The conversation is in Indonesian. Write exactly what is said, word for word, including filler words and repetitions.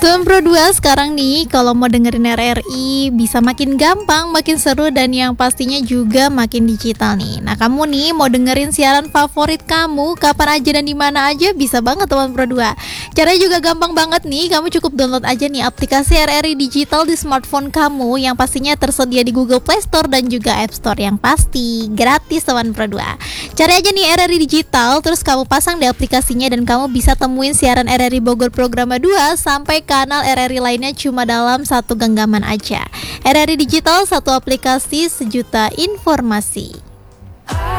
Sobat Pro dua, sekarang nih kalau mau dengerin R R I bisa makin gampang, makin seru, dan yang pastinya juga makin digital nih. Nah, kamu nih mau dengerin siaran favorit kamu kapan aja dan di mana aja bisa banget teman Pro dua. Caranya juga gampang banget nih, kamu cukup download aja nih aplikasi R R I Digital di smartphone kamu yang pastinya tersedia di Google Play Store dan juga App Store, yang pasti gratis teman Pro dua. Cari aja nih R R I Digital, terus kamu pasang di aplikasinya dan kamu bisa temuin siaran R R I Bogor Programa dua sampai kanal R R I lainnya cuma dalam satu genggaman aja. R R I Digital, satu aplikasi sejuta informasi.